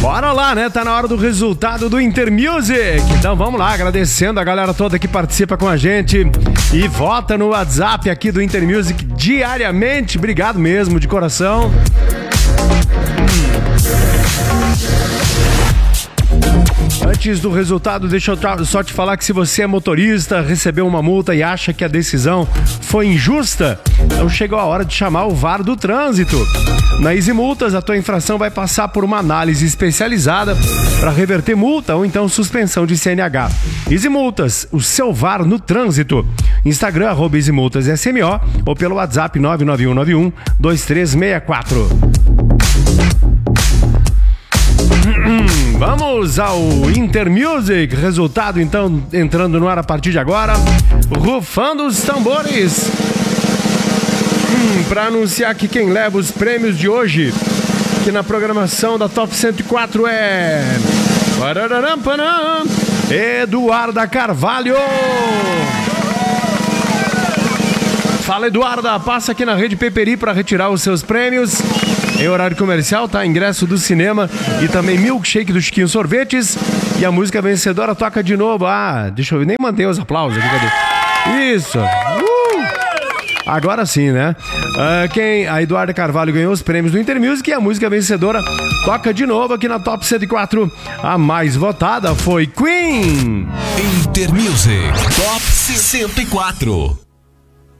Bora lá, né? Tá na hora do resultado do Intermusic. Então vamos lá, agradecendo a galera toda que participa com a gente e vota no WhatsApp aqui do Intermusic diariamente. Obrigado mesmo, de coração. Antes do resultado, deixa eu só te falar que se você é motorista, recebeu uma multa e acha que a decisão foi injusta, então chegou a hora de chamar o VAR do trânsito. Na Easy Multas, a tua infração vai passar por uma análise especializada para reverter multa ou então suspensão de CNH. Easy Multas, o seu VAR no trânsito. Instagram, @EasyMultasSMO ou pelo WhatsApp 991912364. Vamos ao Intermusic, resultado então entrando no ar a partir de agora, rufando os tambores, para anunciar que quem leva os prêmios de hoje, que na programação da Top 104 é Eduarda Carvalho. Fala, Eduarda, passa aqui na Rede Peperi para retirar os seus prêmios. Em horário comercial, tá? Ingresso do cinema e também milkshake do Chiquinho Sorvetes. E a música vencedora toca de novo. Deixa eu ver, nem mandei os aplausos aqui, cadê? Isso! Agora sim, né? A Eduarda Carvalho ganhou os prêmios do Intermusic e a música vencedora toca de novo aqui na Top 104. A mais votada foi Queen! Intermusic Top 104.